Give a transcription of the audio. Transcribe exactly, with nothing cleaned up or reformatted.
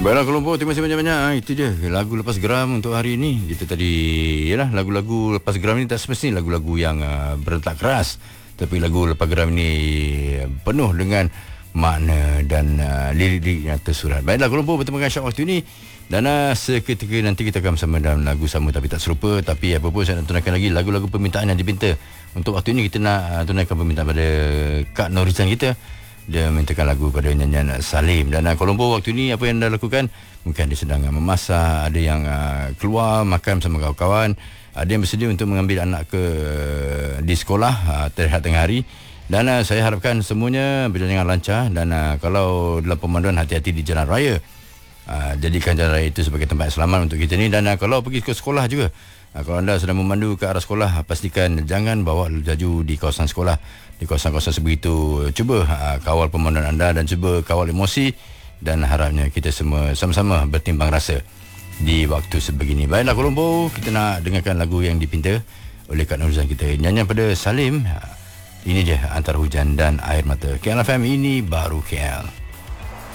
Baiklah Kolombo, terima kasih banyak-banyak. Ha, itu je lagu Lepas Geram untuk hari ini. Kita tadi, yalah, lagu-lagu Lepas Geram ini tak semestinya lagu-lagu yang uh, berentak keras, tapi lagu Lepas Geram ini penuh dengan makna dan uh, lirik-lirik yang tersurat. Baiklah Kolombo, bertemu dengan Syak waktu ini. Dan uh, seketika nanti kita akan bersama dalam lagu sama tapi tak serupa. Tapi apa pun saya nak tunaikan lagi lagu-lagu permintaan yang dipinta. Untuk waktu ini kita nak uh, tunaikan permintaan pada Kak Norizan kita. Dia mintakan lagu pada nyanyian Salim. Dan uh, Kolombo waktu ini apa yang anda lakukan? Mungkin dia sedang uh, memasak, ada yang uh, keluar makan bersama kawan-kawan, ada yang bersedia untuk mengambil anak ke uh, di sekolah uh, terhad tengah hari. Dan uh, saya harapkan semuanya berjalan dengan lancar. Dan uh, kalau dalam pemanduan, hati-hati di jalan raya. Uh, jadikan jalan raya itu sebagai tempat selamat untuk kita ni. Dan uh, kalau pergi ke sekolah juga, uh, kalau anda sedang memandu ke arah sekolah, pastikan jangan bawa laju di kawasan sekolah, di kawasan-kawasan sebegitu. Cuba uh, kawal pemanduan anda dan cuba kawal emosi. Dan harapnya kita semua sama-sama bertimbang rasa di waktu sebegini. Baiklah Kolombo, kita nak dengarkan lagu yang dipinta oleh Kak Norizan kita, nyanyian pada Salim. uh, Ini dia Antara Hujan dan Air Mata. K L F M, ini baru K L.